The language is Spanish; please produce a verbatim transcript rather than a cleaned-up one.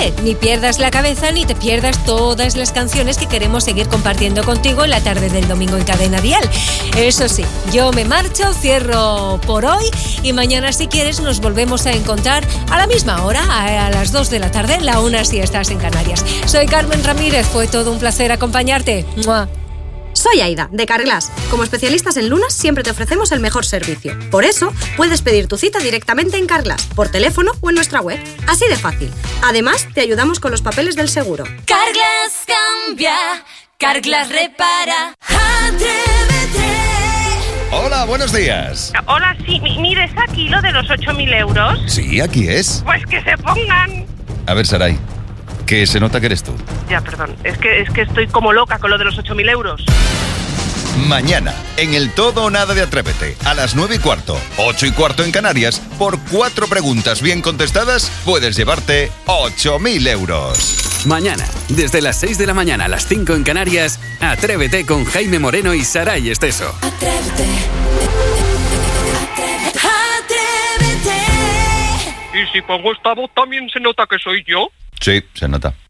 Oye, ni pierdas la cabeza ni te pierdas todas las canciones que queremos seguir compartiendo contigo en la tarde del domingo en Cadena Dial. Eso sí, yo me marcho, cierro por hoy y mañana si quieres nos volvemos a encontrar a la misma hora, a las dos de la tarde, la una si estás en Canarias. Soy Carmen Ramírez, fue todo un placer acompañarte. ¡Mua! Soy Aida, de Carglass. Como especialistas en lunas, siempre te ofrecemos el mejor servicio. Por eso, puedes pedir tu cita directamente en Carglass, por teléfono o en nuestra web. Así de fácil. Además, te ayudamos con los papeles del seguro. Carglass cambia, Carglass repara. Atrévete. Hola, buenos días. Hola, sí, mire, ¿está aquí lo de los ocho mil euros? Sí, aquí es. Pues que se pongan. A ver, Saray, que se nota que eres tú. Ya, perdón, es que, es que estoy como loca con lo de los ocho mil euros. Mañana, en el Todo o Nada de Atrévete, a las nueve y cuarto, ocho y cuarto en Canarias, por cuatro preguntas bien contestadas, puedes llevarte ocho mil euros. Mañana, desde las seis de la mañana a las cinco en Canarias, Atrévete con Jaime Moreno y Saray Esteso. Atrévete. Atrévete. ¿Y si pongo esta voz también se nota que soy yo? Sí, se nota.